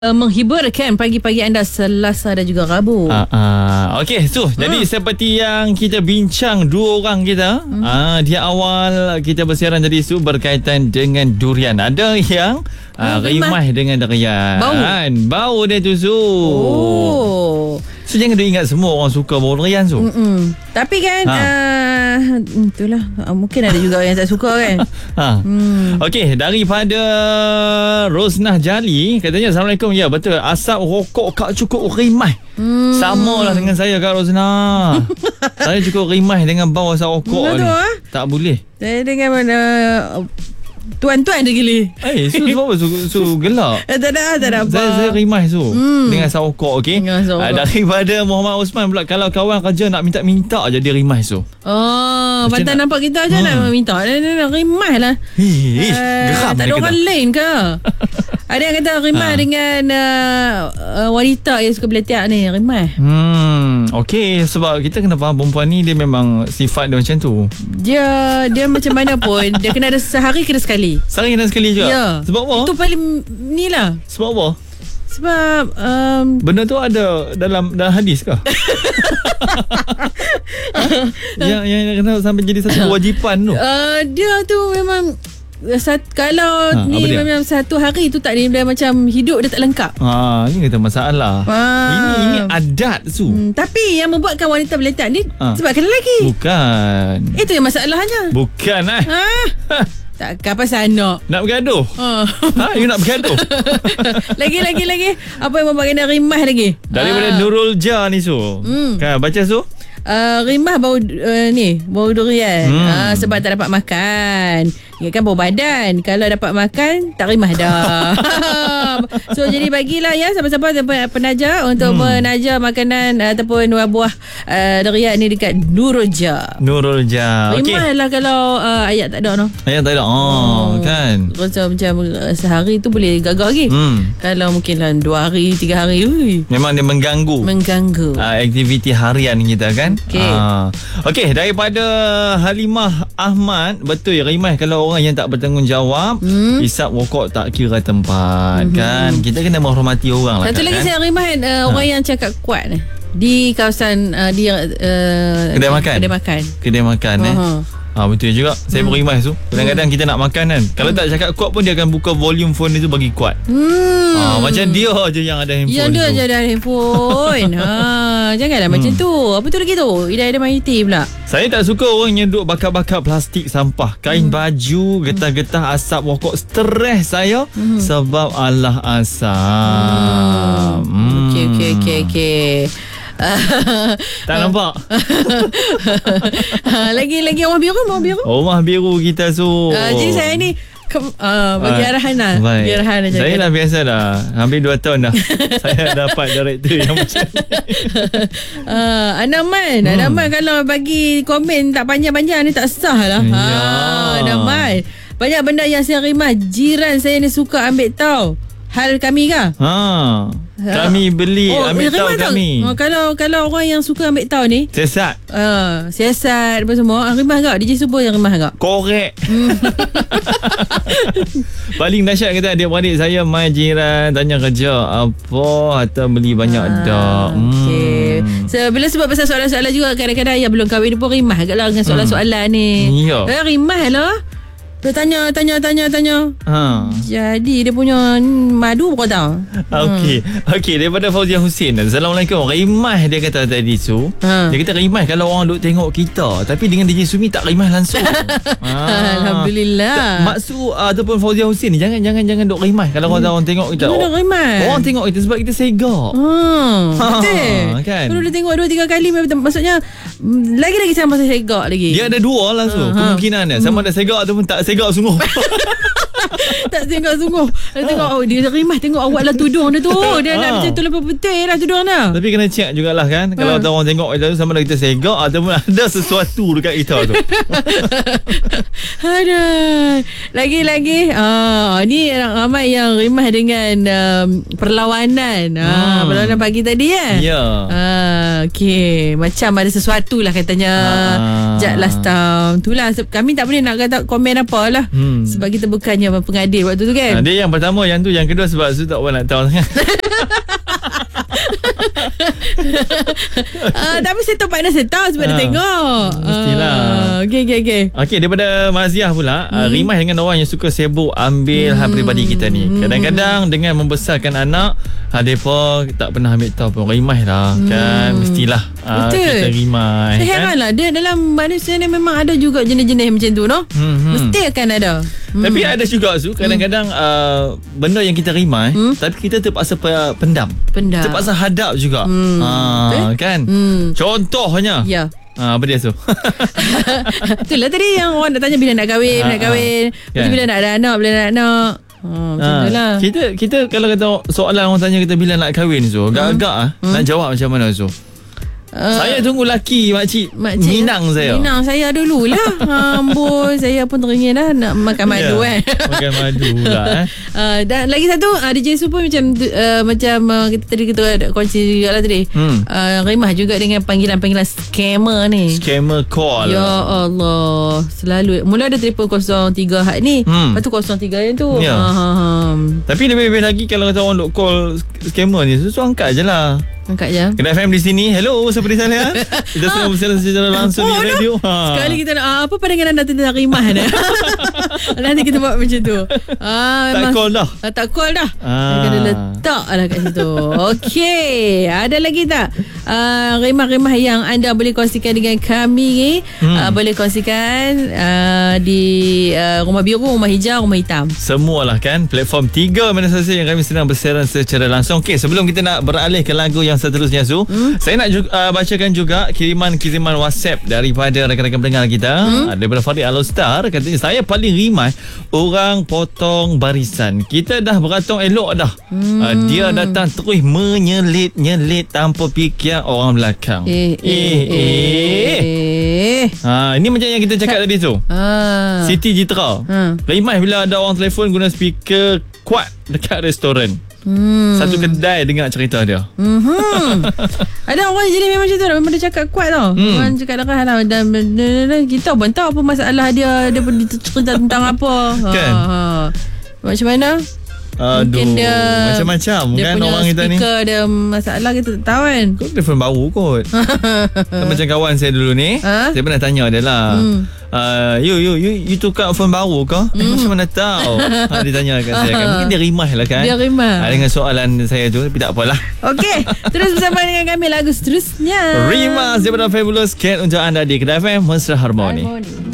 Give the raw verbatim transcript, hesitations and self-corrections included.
Uh, menghiburkan pagi-pagi anda Selasa dan juga Rabu. Uh, uh, Okey, so hmm. jadi seperti yang kita bincang dua orang kita hmm. uh, di awal kita bersiaran tadi Su berkaitan dengan durian. Ada yang uh, rimah dengan durian. Bau. Bau dia tu Su. Oh. So jangan dia ingat semua orang suka bau durian Su. Mm-mm. Tapi kan ha. uh, itulah uh, mungkin ada juga yang tak suka kan. ha. hmm. Okey, daripada Rosnah Jali katanya, Assalamualaikum. Ya betul, asap rokok Kak cukup rimah. hmm. Sama lah dengan saya Kak Rosnah. Saya cukup rimah dengan bau asap rokok ni. Ha? Tak boleh. Saya dengan mana uh, tuan-tuan dia gila. Eh, Su sebab apa Su, Su gelak? Eh, tak ada, tak ada apa. Saya, saya rimah Su hmm. dengan asap rokok, okey. Uh, daripada Muhammad Osman pula, kalau kawan kerja nak minta-minta je dia rimah Su. Oh, pantas nampak kita je hmm. nak minta. Dia, dia, dia rimah lah. Hei, uh, geram tak ada orang kata. Lain ke? Ada yang kata rimah ha. dengan uh, uh, wanita yang suka beletak ni, rimah. Hmm, okey, sebab kita kena faham perempuan ni dia memang sifat dia macam tu. Dia dia macam mana pun dia kena ada sehari kena sekali. Sehari kena sekali juga. Ya. Sebab apa? Itu paling ni lah. Sebab apa? Sebab um, benda tu ada dalam dalam hadis ke? yang yang kena sampai jadi satu kewajipan tu. Uh, dia tu memang Sat, kalau ha, ni memang satu hari tu tak dia macam hidup dia tak lengkap. Ha, ini kata masalah. Ha. Ini ini adat Su. Hmm, tapi yang membuatkan wanita beletak ni ha. sebab kena lelaki. Bukan. Itu yang masalahnya. Bukan eh. Ha. Tak pasal nak. Nak bergaduh. Ha. ha, you nak bergaduh. lagi lagi lagi. Apa yang membuat kena rimah lagi? Daripada ha. Nurul Ja ni Su. Hmm. Kan baca Su. Uh, rimah bau uh, ni bau durian hmm. uh, sebab tak dapat makan. Ya kan, bau badan. Kalau dapat makan tak rimah dah. So jadi bagilah ya siapa-siapa penaja untuk hmm. menaja makanan ataupun buah uh, durian ni dekat Nurul Ja. Nurul Ja. Rimah okay. lah kalau uh, ayat tak ada no. Ayat tak ada. Oh, oh kan. Rasa macam uh, sehari tu boleh gagah lagi. Hmm. Kalau mungkin lah dua hari, tiga hari. Ui. Memang dia mengganggu. Mengganggu. Uh, aktiviti harian kita kan. Okey. Uh, Okey, daripada Halimah Ahmad, betul ya rimah kalau orang yang tak bertanggungjawab, hmm. hisap rokok tak kira tempat, hmm. kan. Kita kena menghormati orang lah. Satu kan, lagi kan? Saya rimah uh, ha. orang yang cakap kuat di kawasan uh, di uh, kedai makan. Kedai makan. Kedai makan uh-huh. eh. Ah, betul juga. Saya hmm. berimah tu. Kadang-kadang hmm. kita nak makan kan. Kalau hmm. tak cakap kuat pun dia akan buka volume phone dia tu bagi kuat. Hmm. Ah, macam dia je yang ada handphone. Yang dia je ada handphone. ha, janganlah hmm. macam tu. Apa tu lagi tu? Ida ada maiti pula. Saya tak suka orang yang duk bakar-bakar plastik sampah, kain hmm. baju, getah-getah asap rokok. Stres saya hmm. sebab Allah asap. Hmm. Hmm. Okey okey okey okey. Tak nampak. Lagi-lagi rumah biru, rumah biru. Rumah biru kita Su. Uh, jadi saya ni ke, uh, bagi arahan lah. Bagi arahan aja. Saya dah biasa dah. Hampir dua tahun dah. Saya dapat director yang macam ni. Uh, Anaman, hmm. Anaman kalau bagi komen tak panjang-panjang ni tak sah lah. Ya. Ha, Anaman. Banyak benda yang saya rimah. Jiran saya ni suka ambil tahu. Hal kami ke? Ha. Kami beli oh, ambil tahu kami. Oh, kalau kalau orang yang suka ambil tahu ni siasat. Uh, siasat apa semua. Rimah tak? D J Subuh yang rimah tak? Korek. Paling dahsyat kata adik-beradik saya mai jiran tanya kerja apa atau beli banyak ah, dak. Okey. Hmm. So, bila sebab pasal soalan-soalan juga kadang-kadang yang belum kahwin pun rimah agaklah dengan soalan-soalan ni. Ya. Eh, rimah lah. Dia tanya, tanya, tanya, tanya. Ha. Jadi dia punya madu pun tahu. Okey. Hmm. Okey, daripada Fauziah Hussein. Assalamualaikum. Rimah dia kata tadi Su. Ha. Dia kata rimah kalau orang duk tengok kita. Tapi dengan D J Sumi tak rimah langsung. ha. Alhamdulillah. Maksud uh, ataupun Fauziah Hussein ni jangan jangan jangan duk rimah kalau hmm. orang tengok kita. Jangan duk rimah. Orang tengok kita sebab kita segak. Hmm. Betul. Ha, kan? Kalau dia tengok dua tiga kali maksudnya lagi-lagi sama saya segak lagi. Dia ada dua lah Su. Ha. Kemungkinan dia. Sama ada segak ataupun tak segak sungguh. Tak tengok sungguh. Dia tengok oh, dia rimah tengok awak lah tudung dia tu. Dia nak macam tu lepas putih lah tudung dia. Tapi kena check jugalah kan. Kalau ada orang tengok kita sama ada kita segak ataupun ada sesuatu dekat kita tu. Aduh. Lagi-lagi ah, ni ramai yang rimah dengan um, perlawanan. Ah, hmm. Perlawanan pagi tadi ya. Ya. Ah, okey. Macam ada sesuatu lah katanya. Ah. Jack last time. Itulah kami tak boleh nak kata komen apa lah. Hmm. Sebab kita bukannya pengadil waktu tu kan. Ha, dia yang pertama, yang tu, yang kedua sebab Su tak orang nak tahu sangat. uh, Tapi saya tahu partner saya tahu sebab ha, dia tengok. Mestilah. uh, Okay okay okay Okey, daripada Maziah pula, hmm. uh, rimah dengan orang yang suka sibuk ambil hmm. hal peribadi kita ni. Kadang-kadang dengan membesarkan anak, ha, mereka tak pernah ambil tahu pun. Rimah lah hmm. kan. Mestilah uh, kita rimah. Saya heran lah, dia dalam manusia ni memang ada juga jenis-jenis macam tu, no? Hmm, hmm. Mesti akan ada. Hmm. Tapi ada juga Su, kadang-kadang hmm. uh, benda yang kita rimai, hmm. tapi kita terpaksa pendam. Pendam. Terpaksa hadap juga. Hmm. Ha, kan? Hmm. Contohnya. Ya. Ha, apa dia tu? Itulah tadi yang orang nak tanya bila nak kahwin, ha, nak kahwin. Ha, kan? Bila nak ada anak, bila nak ada anak. Ha, macam ha, itulah. Kita kita kalau kata soalan orang tanya kita bila nak kahwin Su, agak-agak ah hmm. nak jawab macam mana Su? Uh, saya tunggu laki makcik, makcik Minang saya Minang saya dululah. Amboi, saya pun teringin dah nak makan madu yeah, kan. Makan madu pula eh. Uh, dan lagi satu, uh, D J Su pun macam uh, macam uh, kita tadi kita kongsi juga lah tadi. Hmm. Uh, rimah juga dengan panggilan-panggilan scammer ni. Scammer call. Ya Allah, selalu mula ada telefon kosong tiga hak ni. Hmm. Lepas tu kosong tiga yang tu. Yeah. Uh, uh, Tapi lebih-lebih lagi kalau kata orang duk call scammer ni, susu angkat je lah. Angkat je. Kena F M di sini. Hello, siapa di sana? Kita sedang bersiaran secara langsung oh, di radio. Ha. Sekali kita nak, apa pandangan anda tentang rimah ni? Nanti kita buat macam tu. Ah, tak memang, call dah. Ah, tak call dah. Ah. Kena letak lah kat situ. Okey. Ada lagi tak? Uh, rimah-rimah yang anda boleh kongsikan dengan kami. Hmm. Uh, boleh kongsikan uh, di uh, Rumah Biru, Rumah Hijau, Rumah Hitam. Semualah kan. Platform tiga mana saja yang kami sedang bersiaran secara langsung. Okey, sebelum kita nak beralih ke lagu yang seterusnya Su, hmm? saya nak juga, uh, bacakan juga kiriman-kiriman WhatsApp daripada rakan-rakan pendengar kita. hmm? Daripada Farid Alostar, katanya saya paling rimai orang potong barisan. Kita dah beratung elok dah. hmm. uh, Dia datang terus menyelit-nyelit tanpa fikir orang belakang. Eh Eh Eh, eh. eh. Ha, ini macam yang kita cakap ha. tadi tu. ha. Siti Jitra ha. rimai bila ada orang telefon guna speaker kuat dekat restoran. Hmm. Satu kedai dengar cerita dia. Hmm. Ada orang jadi memang macam tu, memang dia cakap kuat tau. Hmm. Orang cakap dah lah, dan, dan, dan, dan kita pun tahu apa masalah dia, dia pun cerita tentang apa. Kan? Ha, ha. Macam mana? Aduh, mungkin dia macam-macam dia kan punya orang kita ni. Speaker dia masalah, kita tak tahu kan. Kau telefon baru kot. Macam kawan saya dulu ni, ha? Saya pernah tanya dia lah. Hmm. Uh, you, you, you, you tukar phone baru ke? Mm. Eh, macam mana tahu? Ha, dia tanya kat saya kan. Mungkin dia rimah lah kan. Dia rimah ha, dengan soalan saya tu. Tapi tak apalah. Okey, terus bersama dengan kami lagu seterusnya. Rimah daripada Fabulous Cat untuk anda di Kedai F M Mesra Harmoni. Harmoni.